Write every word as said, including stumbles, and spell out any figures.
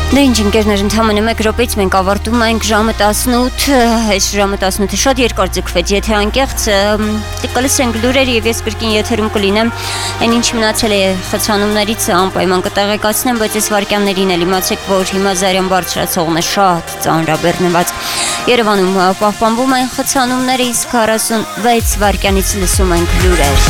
Դե ինչ ընկերներ, ընդհանրապես մեկ րոպեից մենք ավարտում ենք ժամը տասնութ, այս ժամը տասնութը շատ երկար ձգվեց, եթե անկեղծ կլսենք լուրեր եւ ես կրկին եթերում կլինեմ, այն ինչ մնացել է խցանումներից անպայման կտեղեկացնեմ, բայց այս վարքյաններին էլ իմացեք, որ հիմա Զարյան բարձրացողն է շատ ծանրաբեռնված։ Երևանում պահպանվում են խցանումները, իսկ քառասունվեց վայրկյանից լսում ենք լուրեր։